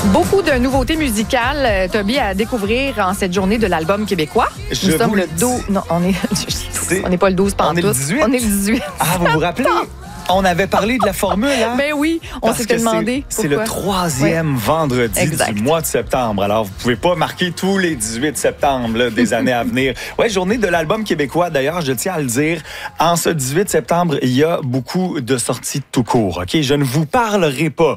Beaucoup de nouveautés musicales, Toby, à découvrir en cette journée de l'album québécois. Nous sommes le 12. Non, on n'est pas le 12 pantoute. On est le 18. On est le 18. Ah, vous vous rappelez? On avait parlé de la formule, hein? Ben oui, on s'était demandé. C'est le 3e vendredi du mois de septembre. Alors, vous pouvez pas marquer tous les 18 septembre là, des années à venir. Ouais, journée de l'album québécois. D'ailleurs, je tiens à le dire, en ce 18 septembre, il y a beaucoup de sorties tout court. Ok, je ne vous parlerai pas